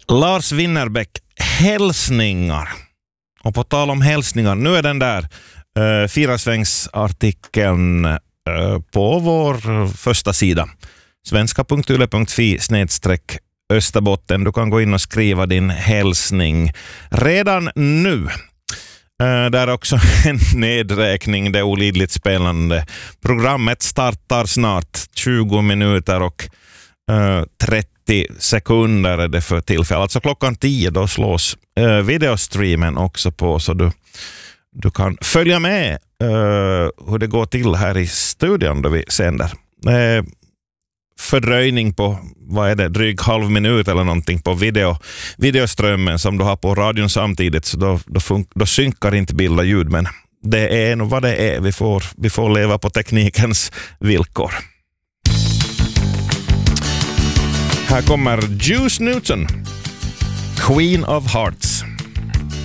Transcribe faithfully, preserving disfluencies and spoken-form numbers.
Lars Winnerbäck, hälsningar. Och på tal om hälsningar, nu är den där uh, Firasvängs-artikeln uh, på vår första sida. svenska punkt yle punkt fi snedstreck Österbotten. Du kan gå in och skriva din hälsning redan nu. Uh, där är också en nedräkning, det olidligt spännande. Programmet startar snart, tjugo minuter och uh, trettio sekunder är det för tillfället. Alltså klockan tio då slås uh, videostreamen också på, så du, du kan följa med uh, hur det går till här i studion då vi sänder. Uh, fördröjning på, vad är det, dryg halv minut eller någonting på video, videoströmmen som du har på radion samtidigt, så då, då, fun- då synkar inte bild och ljud, men det är nog vad det är. Vi får, vi får leva på teknikens villkor. Här kommer Juice Newton, Queen of Hearts.